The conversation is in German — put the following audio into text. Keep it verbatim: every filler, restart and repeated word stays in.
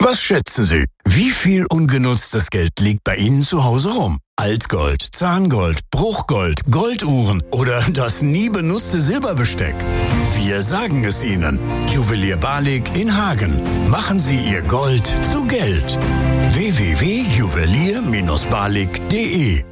Was schätzen Sie? Wie viel ungenutztes Geld liegt bei Ihnen zu Hause rum? Altgold, Zahngold, Bruchgold, Golduhren oder das nie benutzte Silberbesteck? Wir sagen es Ihnen. Juwelier Balik in Hagen. Machen Sie Ihr Gold zu Geld. w w w punkt juwelier Bindestrich balik punkt de